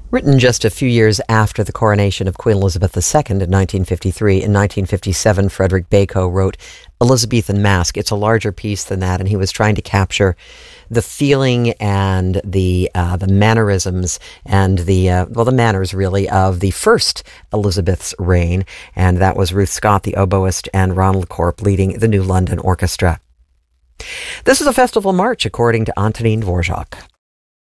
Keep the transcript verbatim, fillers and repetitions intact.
Written just a few years after the coronation of Queen Elizabeth the Second in nineteen fifty-three, in nineteen fifty-seven, Frederick Bacon wrote Elizabethan Masque. It's a larger piece than that, and he was trying to capture the feeling and the uh, the mannerisms and the, uh, well, the manners, really, of the first Elizabeth's reign, and that was Ruth Scott, the oboist, and Ronald Corp leading the New London Orchestra. This is a festival march, according to Antonin Dvorak.